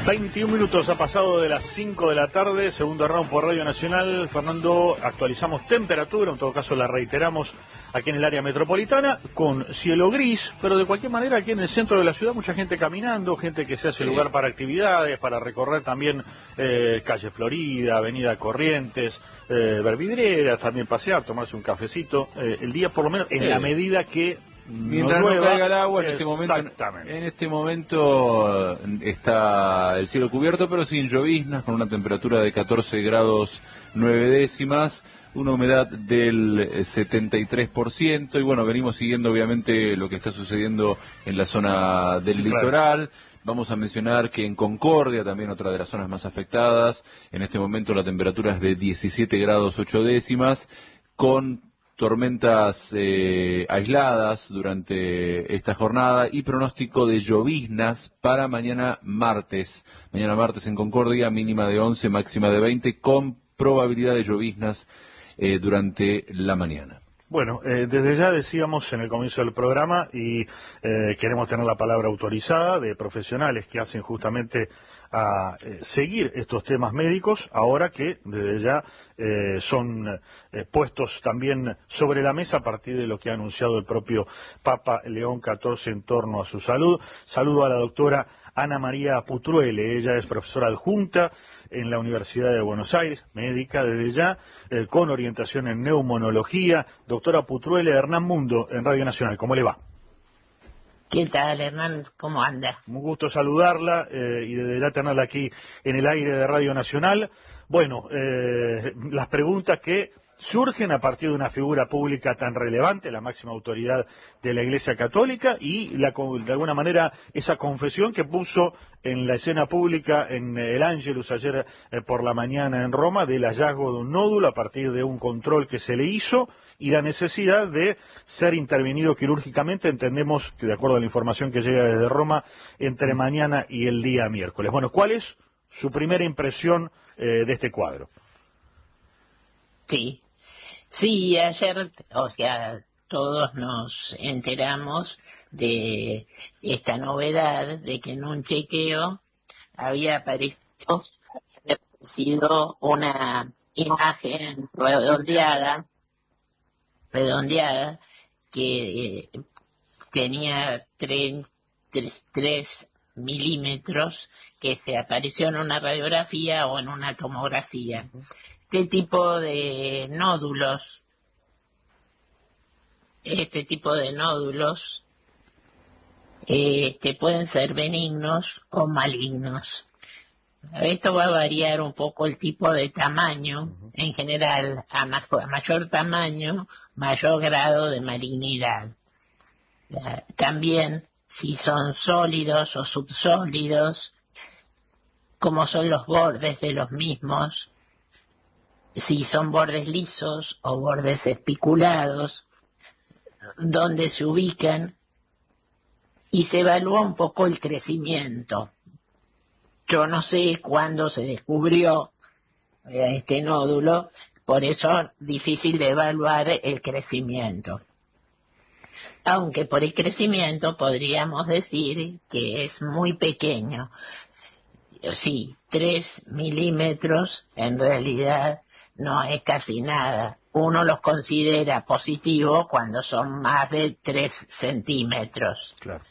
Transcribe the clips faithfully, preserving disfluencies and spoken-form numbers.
veintiún minutos ha pasado de las cinco de la tarde, segundo round por Radio Nacional. Fernando, actualizamos temperatura, en todo caso la reiteramos aquí en el área metropolitana, con cielo gris, pero de cualquier manera aquí en el centro de la ciudad mucha gente caminando, gente que se hace sí. lugar para actividades, para recorrer también eh, calle Florida, avenida Corrientes, eh, ver vidrieras, también pasear, tomarse un cafecito, eh, el día por lo menos en sí. la medida que Mientras no, llueva, no caiga el agua, en este momento en este momento está el cielo cubierto, pero sin lloviznas, con una temperatura de catorce grados nueve décimas, una humedad del setenta y tres por ciento, y bueno, venimos siguiendo obviamente lo que está sucediendo en la zona del sí, litoral. Claro. Vamos a mencionar que en Concordia, también otra de las zonas más afectadas, en este momento la temperatura es de diecisiete grados ocho décimas, con tormentas eh, aisladas durante esta jornada y pronóstico de lloviznas para mañana martes. Mañana martes en Concordia, mínima de once, máxima de veinte, con probabilidad de lloviznas eh, durante la mañana. Bueno, eh, desde ya decíamos en el comienzo del programa y eh, queremos tener la palabra autorizada de profesionales que hacen justamente a eh, seguir estos temas médicos, ahora que desde ya eh, son eh, puestos también sobre la mesa a partir de lo que ha anunciado el propio Papa León catorce en torno a su salud. Saludo a la doctora Ana María Putruele, ella es profesora adjunta en la Universidad de Buenos Aires, médica desde ya, eh, con orientación en neumonología. Doctora Putruele, Hernán Mundo, en Radio Nacional, ¿cómo le va? ¿Qué tal, Hernán? ¿Cómo anda? Un gusto saludarla eh, y desde ya tenerla aquí en el aire de Radio Nacional. Bueno, eh, las preguntas que surgen a partir de una figura pública tan relevante, la máxima autoridad de la Iglesia Católica, y la, de alguna manera esa confesión que puso en la escena pública en el Ángelus ayer eh, por la mañana en Roma, del hallazgo de un nódulo a partir de un control que se le hizo y la necesidad de ser intervenido quirúrgicamente, entendemos que de acuerdo a la información que llega desde Roma, entre mañana y el día miércoles. Bueno, ¿cuál es su primera impresión eh, de este cuadro? Sí, sí, ayer, o sea, todos nos enteramos de esta novedad de que en un chequeo había aparecido, había aparecido una imagen redondeada, redondeada que eh, tenía tres, tres, tres milímetros que se apareció en una radiografía o en una tomografía. Este tipo de nódulos, este tipo de nódulos, este, pueden ser benignos o malignos. Esto va a variar un poco el tipo de tamaño, en general, a, ma- a mayor tamaño, mayor grado de malignidad. También, si son sólidos o subsólidos, cómo son los bordes de los mismos, si son bordes lisos o bordes espiculados, dónde se ubican, y se evalúa un poco el crecimiento. Yo no sé cuándo se descubrió este nódulo, por eso difícil de evaluar el crecimiento. Aunque por el crecimiento podríamos decir que es muy pequeño. Sí, tres milímetros en realidad no es casi nada. Uno los considera positivos cuando son más de tres centímetros. Claro.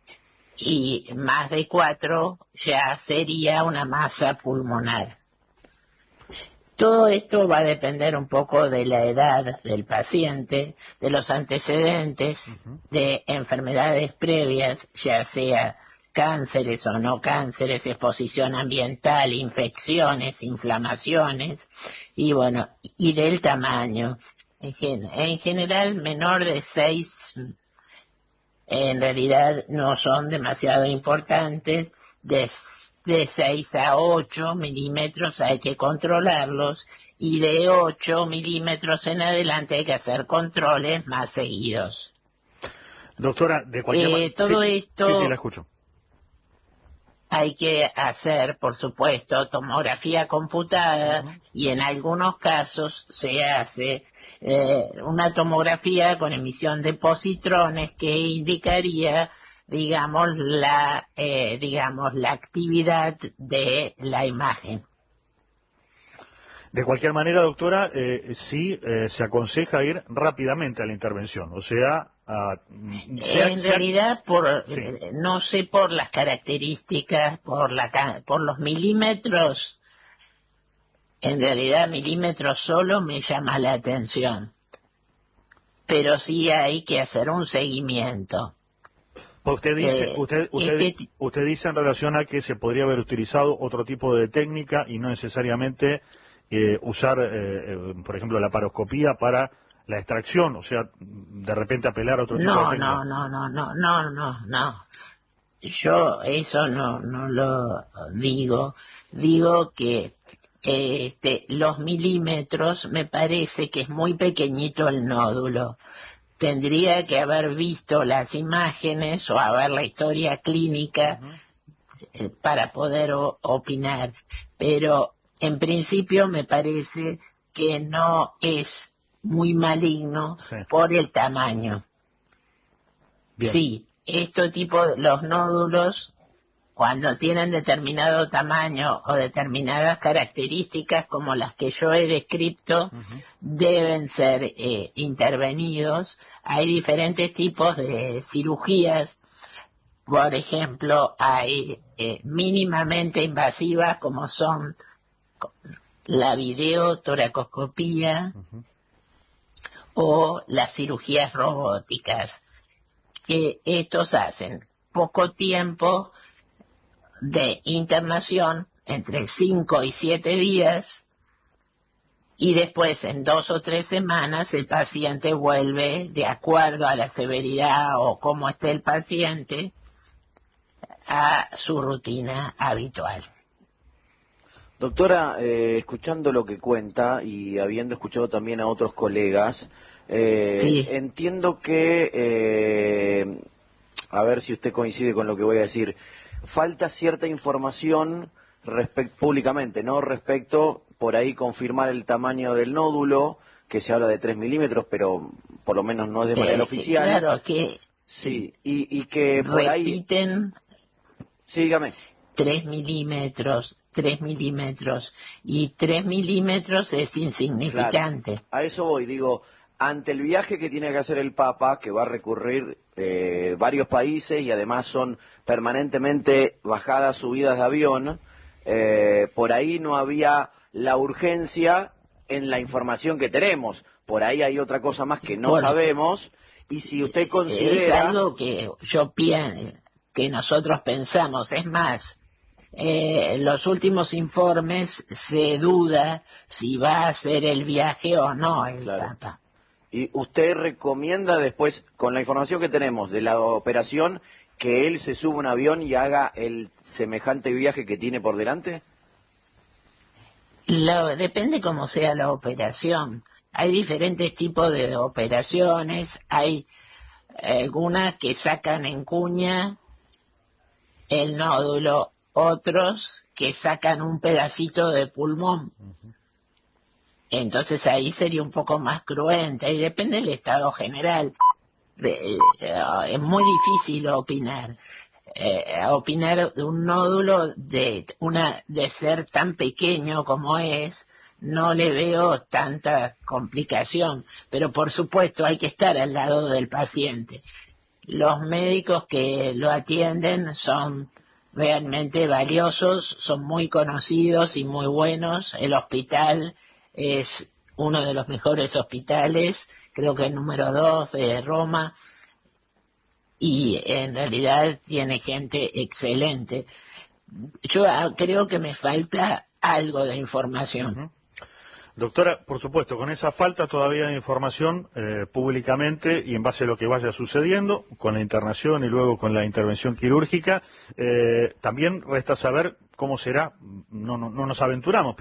Y más de cuatro ya sería una masa pulmonar. Todo esto va a depender un poco de la edad del paciente, de los antecedentes uh-huh. de enfermedades previas, ya sea cánceres o no cánceres, exposición ambiental, infecciones, inflamaciones, y bueno, y del tamaño. En, gen- en general, menor de seis, en realidad no son demasiado importantes. De, de seis a ocho milímetros hay que controlarlos, y de ocho milímetros en adelante hay que hacer controles más seguidos. Doctora, de cualquier manera... Eh, todo sí, esto... Sí, sí, la escucho. Hay que hacer, por supuesto, tomografía computada uh-huh. y en algunos casos se hace eh, una tomografía con emisión de positrones que indicaría digamos, la, eh, digamos, la actividad de la imagen. De cualquier manera, doctora, eh, sí eh, se aconseja ir rápidamente a la intervención, o sea... A, sea en sea, realidad, por sí. eh, no sé por las características, por, la, por los milímetros, en realidad milímetros solo me llama la atención, pero sí hay que hacer un seguimiento. Usted dice, eh, usted, usted, este, usted dice en relación a que se podría haber utilizado otro tipo de técnica y no necesariamente eh, usar, eh, por ejemplo, la paroscopía para la extracción, o sea, de repente apelar a otro tipo no, de técnica. No, no, no, no, no, no, no. Yo eso no, no lo digo. Digo que este, los milímetros me parece que es muy pequeñito el nódulo. Tendría que haber visto las imágenes o haber la historia clínica uh-huh. para poder o, opinar. Pero en principio me parece que no es muy maligno sí. por el tamaño. Bien. Sí, este tipo, los nódulos, cuando tienen determinado tamaño o determinadas características como las que yo he descrito, uh-huh. deben ser eh, intervenidos. Hay diferentes tipos de cirugías. Por ejemplo, hay eh, mínimamente invasivas como son la videotoracoscopía, uh-huh. o las cirugías robóticas, que estos hacen poco tiempo de internación, entre cinco y siete días, y después en dos o tres semanas el paciente vuelve, de acuerdo a la severidad o cómo esté el paciente, a su rutina habitual. Doctora, eh, escuchando lo que cuenta y habiendo escuchado también a otros colegas, eh, sí. entiendo que, eh, a ver si usted coincide con lo que voy a decir, falta cierta información respect, públicamente, ¿no? Respecto, por ahí, confirmar el tamaño del nódulo, que se habla de tres milímetros, pero por lo menos no es de manera eh, oficial. Claro, que... Sí, y, y que por repiten, ahí... Repiten... Sí, dígame. Tres milímetros... tres milímetros, y tres milímetros es insignificante. Claro, a eso voy, digo, ante el viaje que tiene que hacer el Papa, que va a recurrir eh, varios países y además son permanentemente bajadas, subidas de avión, eh, por ahí no había la urgencia en la información que tenemos, por ahí hay otra cosa más que no bueno, sabemos, y si usted considera... Es algo que yo pienso, que nosotros pensamos, es más... Eh, los últimos informes se duda si va a hacer el viaje o no el claro. Papa. ¿Y usted recomienda después, con la información que tenemos de la operación, que él se suba a un avión y haga el semejante viaje que tiene por delante? Lo, depende cómo sea la operación. Hay diferentes tipos de operaciones, hay algunas que sacan en cuña el nódulo, otros que sacan un pedacito de pulmón. Uh-huh. Entonces ahí sería un poco más cruenta y depende del estado general. De, uh, es muy difícil opinar. Eh, opinar de un nódulo de una de ser tan pequeño como es, no le veo tanta complicación, pero por supuesto hay que estar al lado del paciente. Los médicos que lo atienden son realmente valiosos, son muy conocidos y muy buenos. El hospital es uno de los mejores hospitales, creo que el número dos de Roma, y en realidad tiene gente excelente. Yo creo que me falta algo de información. Uh-huh. Doctora, por supuesto, con esa falta todavía de información eh, públicamente y en base a lo que vaya sucediendo, con la internación y luego con la intervención quirúrgica, eh, también resta saber cómo será, no, no, no nos aventuramos,